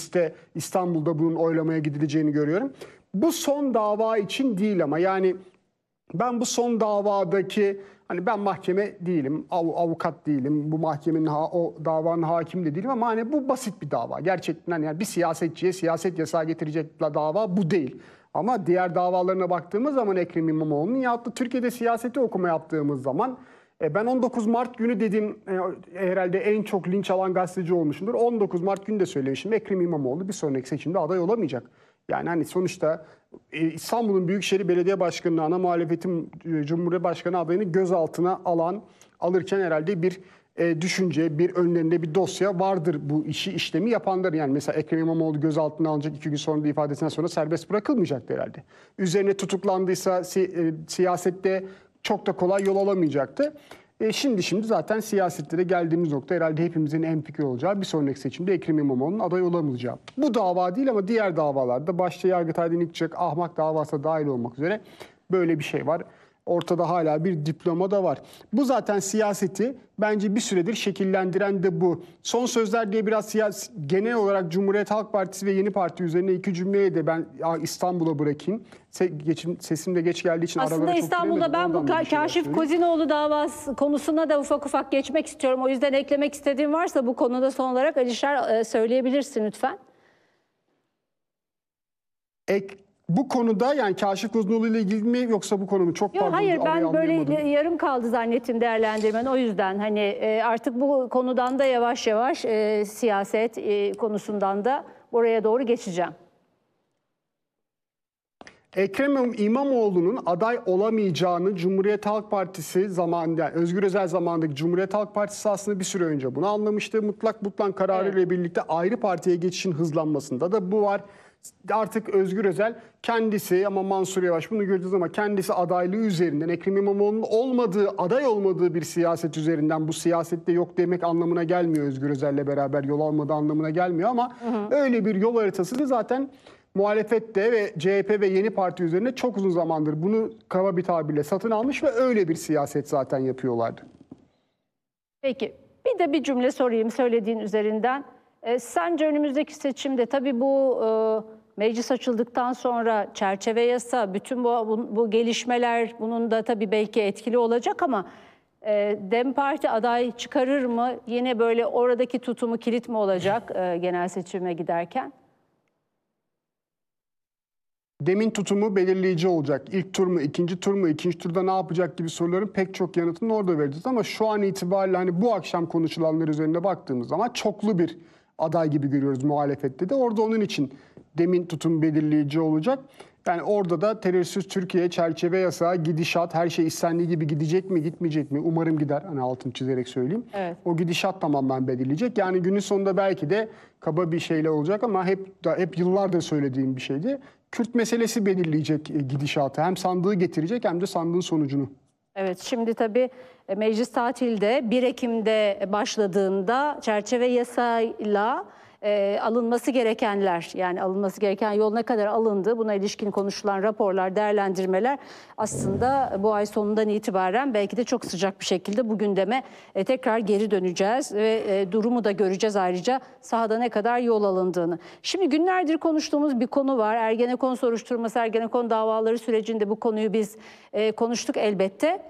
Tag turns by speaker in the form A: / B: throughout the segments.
A: mecliste İstanbul'da bunun oylamaya gidileceğini görüyorum. Bu son dava için değil ama yani ben bu son davadaki hani ben mahkeme değilim, avukat değilim, bu mahkemenin o davanın hakim de değilim ama hani bu basit bir dava. Gerçekten yani bir siyasetçiye siyaset yasağı getirecek dava bu değil. Ama diğer davalarına baktığımız zaman Ekrem İmamoğlu'nun ya da Türkiye'de siyaseti okuma yaptığımız zaman ben 19 Mart günü dedim herhalde en çok linç alan gazeteci olmuşumdur. 19 Mart günü de söylemişim. Ekrem İmamoğlu bir sonraki seçimde aday olamayacak. Yani hani sonuçta İstanbul'un Büyükşehir Belediye Başkanı'nı, ana muhalefetin Cumhuriyet Başkanı adayını gözaltına alırken herhalde bir düşünce, bir önlerinde bir dosya vardır bu işlemi yapanlar. Yani mesela Ekrem İmamoğlu gözaltına alınacak 2 gün sonra da ifadesinden sonra serbest bırakılmayacaktı herhalde. Üzerine tutuklandıysa siyasette çok da kolay yol alamayacaktı. Şimdi zaten siyasetlere geldiğimiz nokta herhalde hepimizin en fikir olacağı bir sonraki seçimde Ekrem İmamoğlu'nun aday olamayacağı. Bu dava değil ama diğer davalarda başta Yargıtay Denikçek, Ahmak davası dahil olmak üzere böyle bir şey var. Ortada hala bir diploma da var. Bu zaten siyaseti bence bir süredir şekillendiren de bu. Son sözler diye biraz genel olarak Cumhuriyet Halk Partisi ve Yeni Parti üzerine 2 cümleyi de ben İstanbul'a bırakayım. Sesim de geç geldiği için
B: aslında İstanbul'da ben bu Kaşif Kozinoğlu davası konusuna da ufak ufak geçmek istiyorum. O yüzden eklemek istediğim varsa bu konuda son olarak Alişer söyleyebilirsin lütfen.
A: Bu konuda yani Kaşif Kozinoğlu ile ilgili mi yoksa bu konu mu? Çok pardon.
B: Hayır ben böyle yarım kaldı zannettim değerlendirmen. O yüzden hani artık bu konudan da yavaş yavaş siyaset konusundan da buraya doğru geçeceğim.
A: Ekrem İmamoğlu'nun aday olamayacağını Cumhuriyet Halk Partisi zamanında, yani Özgür Özel zamanındaki Cumhuriyet Halk Partisi aslında bir süre önce bunu anlamıştı. Mutlak butlan kararı ile birlikte ayrı partiye geçişin hızlanmasında da bu var. Artık Özgür Özel kendisi ama Mansur Yavaş bunu göreceğiz ama kendisi adaylığı üzerinden Ekrem İmamoğlu'nun aday olmadığı bir siyaset üzerinden bu siyasette yok demek anlamına gelmiyor. Özgür Özel'le beraber yol almadığı anlamına gelmiyor ama öyle bir yol haritası da zaten muhalefette ve CHP ve Yeni Parti üzerine çok uzun zamandır bunu kaba bir tabirle satın almış ve öyle bir siyaset zaten yapıyorlardı.
B: Peki bir de bir cümle sorayım söylediğin üzerinden. Sence önümüzdeki seçimde tabii bu meclis açıldıktan sonra çerçeve yasa, bütün bu gelişmeler bunun da tabii belki etkili olacak ama DEM Parti aday çıkarır mı? Yine böyle oradaki tutumu kilit mi olacak genel seçime giderken?
A: Demin tutumu belirleyici olacak. İlk tur mu, ikinci tur mu, ikinci turda ne yapacak gibi soruların pek çok yanıtını orada vereceğiz. Ama şu an itibariyle hani bu akşam konuşulanlar üzerine baktığımız zaman çoklu bir aday gibi görüyoruz muhalefette de. Orada onun için demin tutum belirleyici olacak. Yani orada da terörsüz Türkiye, çerçeve yasağı, gidişat, her şey istendiği gibi gidecek mi, gitmeyecek mi? Umarım gider. Hani altını çizerek söyleyeyim. Evet. O gidişat tamamen belirleyecek. Yani günün sonunda belki de kaba bir şeyle olacak ama hep yıllardır söylediğim bir şeydi. Kürt meselesi belirleyecek gidişatı. Hem sandığı getirecek hem de sandığın sonucunu.
B: Evet, şimdi tabii meclis tatilde 1 Ekim'de başladığında çerçeve yasayla alınması gerekenler, yani alınması gereken yol ne kadar alındı, buna ilişkin konuşulan raporlar, değerlendirmeler aslında bu ay sonundan itibaren belki de çok sıcak bir şekilde bu gündeme tekrar geri döneceğiz ve durumu da göreceğiz, ayrıca sahada ne kadar yol alındığını. Şimdi günlerdir konuştuğumuz bir konu var. Ergenekon soruşturması, Ergenekon davaları sürecinde bu konuyu biz konuştuk elbette.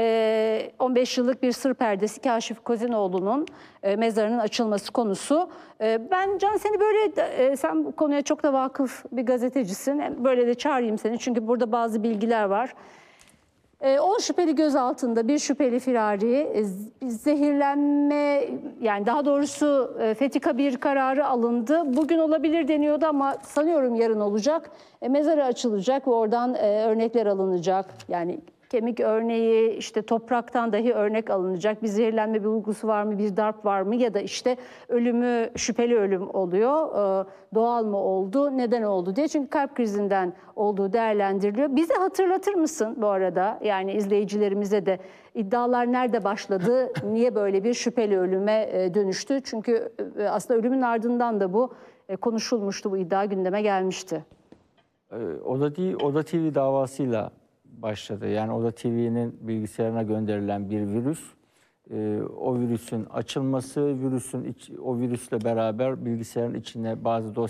B: 15 yıllık bir sır perdesi Kaşif Kozinoğlu'nun mezarının açılması konusu. Ben Can seni böyle, sen bu konuya çok da vakıf bir gazetecisin. Böyle de çağırayım seni çünkü burada bazı bilgiler var. 10 şüpheli gözaltında, bir şüpheli firari, zehirlenme, yani daha doğrusu Fethi bir kararı alındı. Bugün olabilir deniyordu ama sanıyorum yarın olacak. Mezarı açılacak ve oradan örnekler alınacak. Yani kemik örneği, işte topraktan dahi örnek alınacak. Bir zehirlenme bulgusu var mı, bir darp var mı ya da işte ölümü, şüpheli ölüm oluyor. Doğal mı oldu, neden oldu diye. Çünkü kalp krizinden olduğu değerlendiriliyor. Bize hatırlatır mısın bu arada? Yani izleyicilerimize de iddialar nerede başladı, niye böyle bir şüpheli ölüme dönüştü? Çünkü aslında ölümün ardından da bu konuşulmuştu, bu iddia gündeme gelmişti.
C: Oda TV davasıyla başladı. Yani Oda TV'nin bilgisayarına gönderilen bir virüs, o virüsün açılması, o virüsle beraber bilgisayarın içine bazı dosyalar